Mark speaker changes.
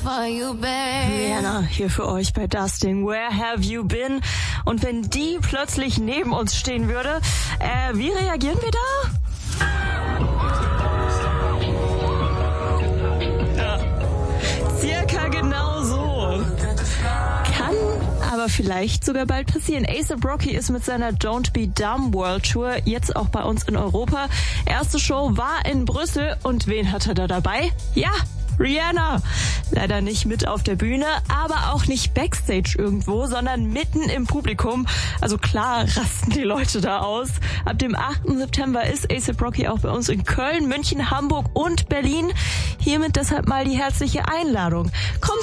Speaker 1: Rihanna hier für euch bei Dusting. Where have you been? Und wenn die plötzlich neben uns stehen würde, wie reagieren wir da? Ja, circa genau so. Kann aber vielleicht sogar bald passieren. A$AP Rocky ist mit seiner Don't Be Dumb World Tour jetzt auch bei uns in Europa. Erste Show war in Brüssel und wen hat er da dabei? Ja, Rihanna. Leider nicht mit auf der Bühne, aber auch nicht Backstage irgendwo, sondern mitten im Publikum. Also klar rasten die Leute da aus. Ab dem 8. September ist A$AP Rocky auch bei uns in Köln, München, Hamburg und Berlin. Hiermit deshalb mal die herzliche Einladung. Kommt